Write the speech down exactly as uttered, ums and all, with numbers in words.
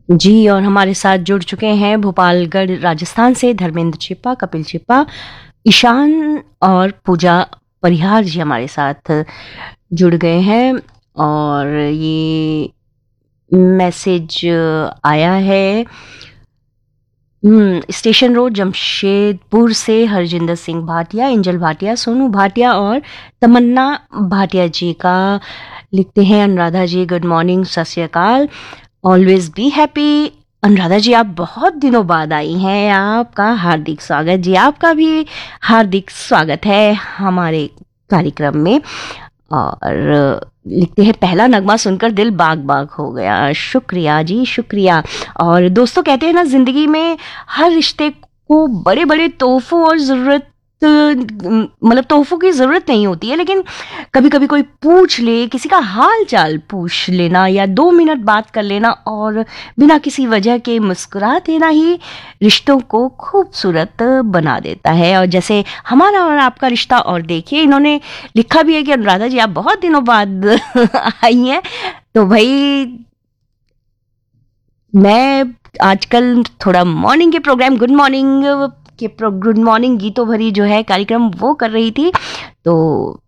जी, और हमारे साथ जुड़ चुके हैं भोपालगढ़ राजस्थान से धर्मेंद्र छिप्पा, कपिल छिप्पा, ईशान और पूजा परिहार जी हमारे साथ जुड़ गए हैं। और ये मैसेज आया है हम्म, स्टेशन रोड जमशेदपुर से हरजिंदर सिंह भाटिया, एंजल भाटिया, सोनू भाटिया और तमन्ना भाटिया जी का। लिखते हैं अनुराधा जी, गुड मॉर्निंग, सत श्री अकाल, ऑलवेज बी हैप्पी। अनुराधा जी, आप बहुत दिनों बाद आई हैं, आपका हार्दिक स्वागत जी, आपका भी हार्दिक स्वागत है हमारे कार्यक्रम में। और लिखते हैं पहला नगमा सुनकर दिल बाग बाग हो गया, शुक्रिया जी, शुक्रिया। और दोस्तों, कहते हैं ना, जिंदगी में हर रिश्ते को बड़े बड़े तोहफों और ज़रूरत, मतलब तोहफों की ज़रूरत नहीं होती है, लेकिन कभी कभी कोई पूछ ले, किसी का हाल चाल पूछ लेना या दो मिनट बात कर लेना और बिना किसी वजह के मुस्कुरा देना ही रिश्तों को खूबसूरत बना देता है। और जैसे हमारा और आपका रिश्ता, और देखिए इन्होंने लिखा भी है कि अनुराधा जी आप बहुत दिनों बाद आई हैं। तो भाई, मैं आजकल थोड़ा मॉर्निंग के प्रोग्राम, गुड मॉर्निंग के प्रो गुड मॉर्निंग गीतों भरी जो है कार्यक्रम वो कर रही थी, तो